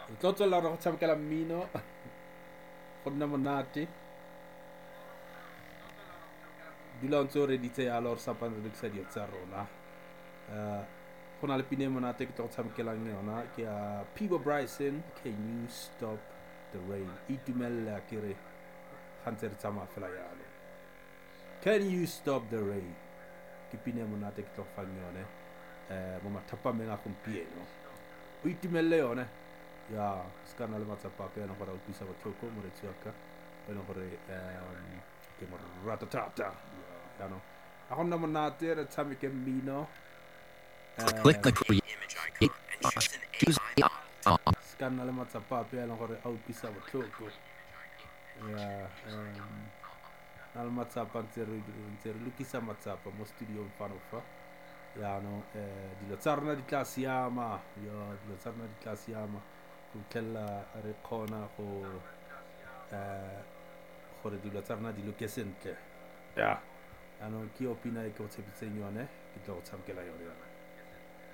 Tlo la go tshamekela mmino go nna monate dula ntse o reditse yalo re sapane re rekisa dio tsa rona go na le pina e monate ke tlo go tshamekelang yona ke ya Peebo Bryson, Can You Stop the Rain. Itumella ke re gantse re tsamaya fela yalo. Can You Stop the Rain ke pina e monate ke tlo go fang yone mo mathapameng a gompieno o itumelle yone ya ska na le matsapa pe gore o pisa botlhoko moretsi wa ka ene gore ke mo ratatata ya no a go nna monate re tshameke mmino Click the create image icon. ska nna le matsapa pe ene gore a o pisa botlhoko ya na le matsapa ntse re lokisa matsapa mo studio fano fa ya no dilo tsa rona di tla siama ya dilo tsa rona di tla siama go tella re khona go gore dilo tsa rona di loke sentle ya ano ke opina e ke go tshepitseng yone ke tlo go tshamekela yone.